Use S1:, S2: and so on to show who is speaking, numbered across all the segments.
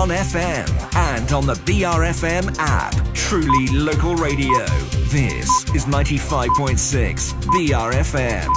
S1: on FM and on the BRFM app. Truly local radio. This is 95.6 BRFM.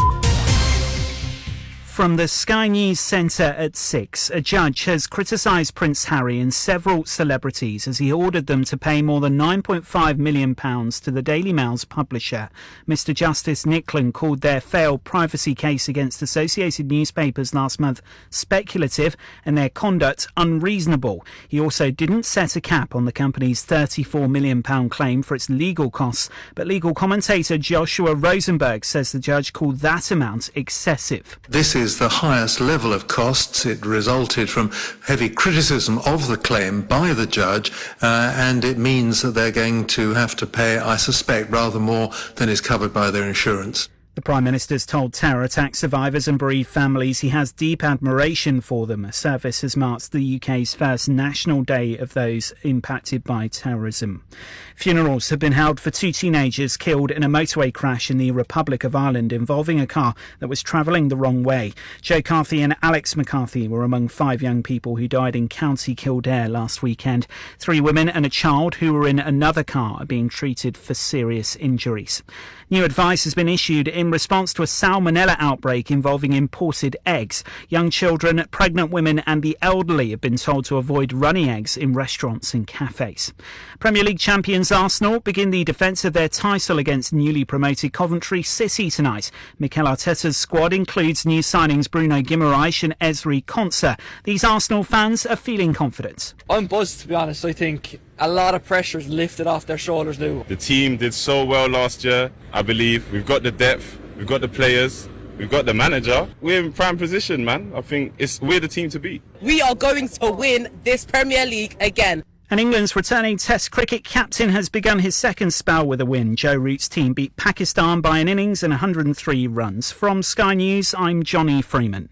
S2: From the Sky News Centre at 6, a judge has criticised Prince Harry and several celebrities as he ordered them to pay more than £9.5 million to the Daily Mail's publisher. Mr Justice Nicklin called their failed privacy case against Associated Newspapers last month speculative and their conduct unreasonable. He also didn't set a cap on the company's £34 million claim for its legal costs, but legal commentator Joshua Rosenberg says the judge called that amount excessive.
S3: This is the highest level of costs. It resulted from heavy criticism of the claim by the judge, and it means that they're going to have to pay, I suspect, rather more than is covered by their insurance.
S2: The Prime Minister's told terror attack survivors and bereaved families he has deep admiration for them. A service has marked the UK's first National Day of those impacted by terrorism. Funerals have been held for two teenagers killed in a motorway crash in the Republic of Ireland involving a car that was travelling the wrong way. Joe Carthy and Alex McCarthy were among 5 young people who died in County Kildare last weekend. 3 women and a child who were in another car are being treated for serious injuries. New advice has been issued in response to a salmonella outbreak involving imported eggs. Young children, pregnant women and the elderly have been told to avoid runny eggs in restaurants and cafes. Premier League champions Arsenal begin the defence of their title against newly promoted Coventry City tonight. Mikel Arteta's squad includes new signings Bruno Guimaraes and Ezri Konsa. These Arsenal fans are feeling confident.
S4: I'm buzzed, to be honest. I think a lot of pressure is lifted off their shoulders now.
S5: The team did so well last year, I believe. We've got the depth, we've got the players, we've got the manager. We're in prime position, man. I think we're the team to beat.
S6: We are going to win this Premier League again.
S2: And England's returning Test cricket captain has begun his second spell with a win. Joe Root's team beat Pakistan by an innings and 103 runs. From Sky News, I'm Johnny Freeman.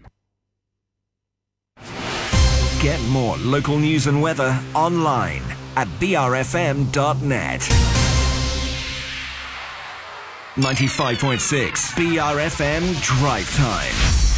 S1: Get more local news and weather online at brfm.net. 95.6 BRFM Drive Time.